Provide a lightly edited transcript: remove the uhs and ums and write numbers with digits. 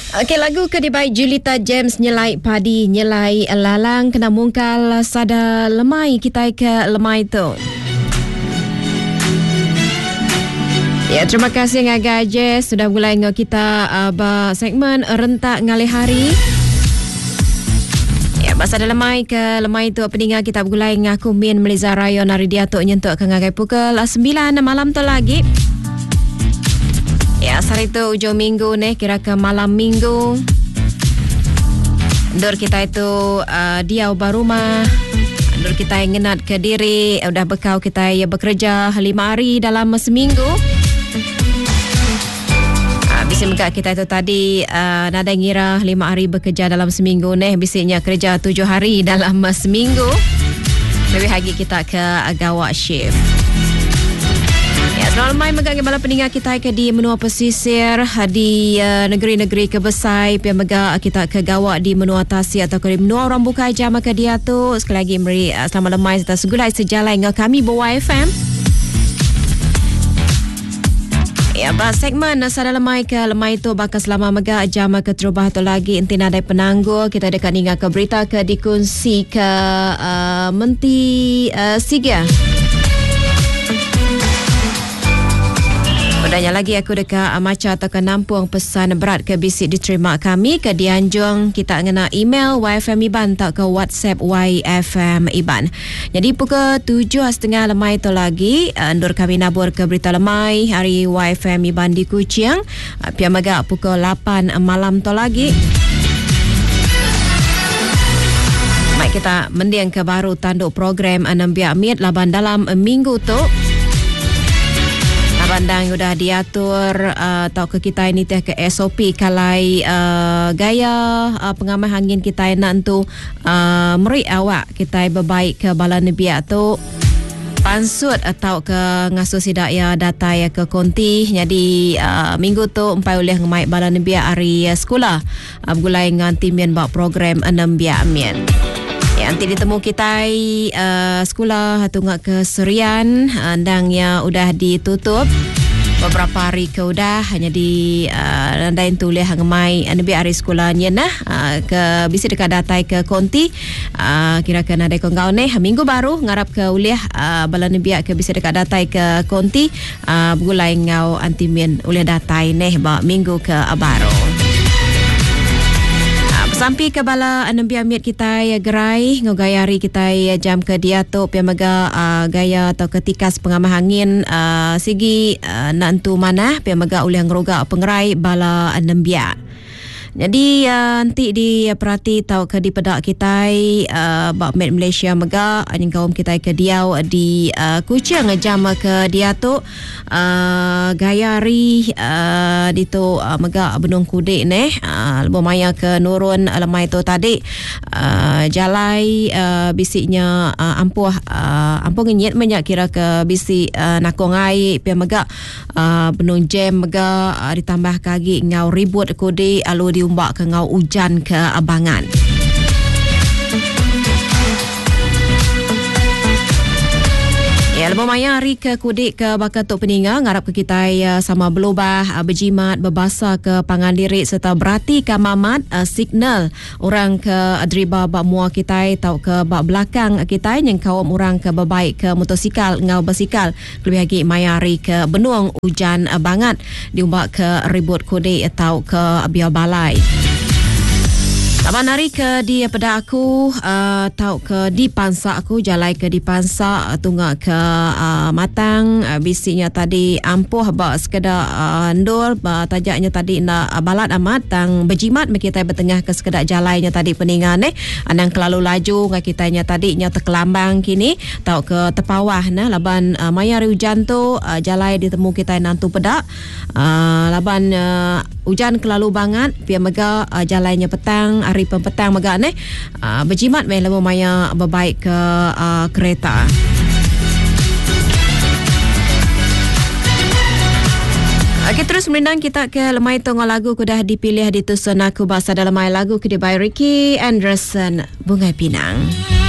Okey, lagu kedibai Julita James nyelai padi nyelai lalang kena mungkal sada lemai kita ke lemai tu. Ya, terima kasih ngagai Jess sudah mulai ngau kita segmen rentak ngalih hari. Ya, masa ada lemai ke lemai tu peningat kita bergulai ngaku Min Melizar Raya nari dia tu nyentuk ke ngagai pukul 9 malam tu lagi. Ya, hari itu ujung minggu ni, kira ke malam minggu. Dur kita itu dia ubah rumah. Dur kita yang ngenat ke diri. Udah bekau kita ya bekerja 5 hari dalam seminggu. Bisa megak kita itu tadi nada ngira 5 hari bekerja dalam seminggu ni. Bisanya kerja 7 hari dalam seminggu. Lebih lagi kita ke gawak shift. Ya, selalu main megak bala peningat kita ke di menua pesisir di negeri-negeri kebesai pia megak kita ke gawak di menua tasik atau ke menua orang bukai jam ke dia tu. Sekali lagi beri selamat lemai serta segulai sejalan dengan kami Bawa FM. Ya, segmen sada lemai ke lemai tu bakal selama megak jam ke terubah tu lagi inti nadai penangguh kita dekat ingat ke berita ke dikunci ke Menti Siga. Padanya lagi aku dekat Maca atau ke Nampung pesan berat ke bisik diterima kami ke Dianjung kita ngena email YFM Iban tak ke WhatsApp YFM Iban. Jadi pukul 7.30 lemai tu lagi andur kami nabur ke berita lemai hari YFM Iban di Kuching. Pia megak pukul 8 malam tu lagi. Mai kita mendiang ke baru tanduk program 6 biak mit laban dalam minggu tu. Bandang sudah diatur atau ke kita ini teh ke SOP kalai gaya pengamai angin kita nak tu meri awak kita berbaik ke balan biak tu pansut atau ke ngasuh sidak ya data ya ke konti. Jadi minggu tu empai oleh ngemai balan biak hari sekolah bergulai dengan tim yang buat program 6 biak mien. Ya, nanti ditemu kita sekolah tunggu ke Serian dan ya udah ditutup beberapa hari ke udah hanya di nandain tulis hangamai nabi hari sekolahnya nah ke bisa dekat datai ke konti kira-kira ada kau ni minggu baru ngarap ke uliah balan biak ke bisa dekat datai ke konti bergulai ngau antimin uliah datai neh ba minggu ke baru. Sampai ke bala anambi amit kita ya gerai ngogayari kita ya jam ke dia tu pia mega gaya atau ketikas pengamah angin sigi nantu mana pia mega uliang roga pengerai bala anambia. Jadi nanti di perhati tahu ke di pedak kita bak met Malaysia mega anjing kaum kita ke diau di Kuching jam ke dia tu gayari di tu mega benung kudik neh lebih maya ke nurun lemai tu tadi jalai bisiknya ampuh ngenyet banyak kira ke bisik nakongai pia mega benung jam mega ditambah kagi ngau ribut kudik alu diumbak ke ngau hujan ke abangan. Ya, lebih maya hari ke kudik ke bakal tok peninga ngarap ke kita sama berubah berjimat berbasa ke pangan lirik serta berarti ke mamat signal orang ke driba bak mua kita tau ke bak belakang kita yang kaum orang ke berbaik ke motosikal ngau bersikal lebih lagi maya hari ke benuang hujan banget diumbak ke ribut kudik atau ke biar balai. Taman hari ke di pada aku tau ke di pansa aku jalai ke di pansa tunggu ke matang bisiknya tadi ampuh ba sekedar ndur ba tajaknya tadi nak balat amat tang berjimat kita bertengah ke sekedar jalainya tadi peningan anang kelalu laju ngak kitanya tadi nya terkelambang kini tau ke tepawah nah laban maya hujan tu jalai ditemu kita nantu pedak laban hujan kelalu banget pia mega jalainya petang hari petang mega ni berjimat main lama maya berbaik ke kereta. Okey, terus merindang kita ke lemai tongol lagu kudah dipilih di tusun aku bahasa dalam lagu ke di by Ricky Anderson Bunga Pinang.